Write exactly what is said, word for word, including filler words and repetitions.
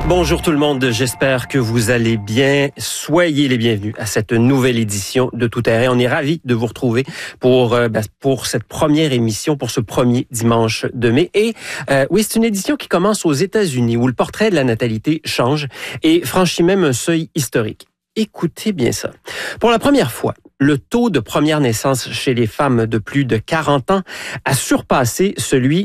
Bonjour tout le monde, j'espère que vous allez bien. Soyez les bienvenus à cette nouvelle édition de Tout Terrain. On est ravis de vous retrouver pour euh, pour cette première émission, pour ce premier dimanche de mai. Et euh, oui, c'est une édition qui commence aux États-Unis où le portrait de la natalité change et franchit même un seuil historique. Écoutez bien ça. Pour la première fois, le taux de première naissance chez les femmes de plus de quarante ans a surpassé celui